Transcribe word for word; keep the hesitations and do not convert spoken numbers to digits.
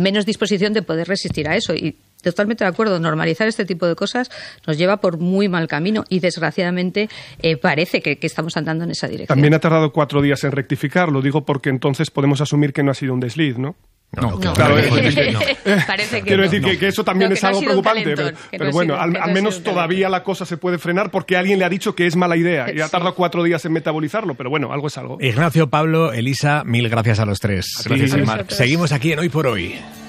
menos disposición de poder resistir a eso. Y totalmente de acuerdo, normalizar este tipo de cosas nos lleva por muy mal camino y desgraciadamente eh, parece que, que estamos andando en esa dirección. También ha tardado cuatro días en rectificar, lo digo porque entonces podemos asumir que no ha sido un desliz, ¿no? No, no. claro, no. no. Parece que Quiero no. decir que, que eso también no, es no algo preocupante, calentón, pero, no pero bueno, sido, al, no al menos todavía la cosa se puede frenar porque alguien le ha dicho que es mala idea y ha tardado sí. cuatro días en metabolizarlo, pero bueno, algo es algo. Ignacio, Pablo, Elisa, mil gracias a los tres. A gracias, ti. Mar. Seguimos aquí en Hoy por Hoy.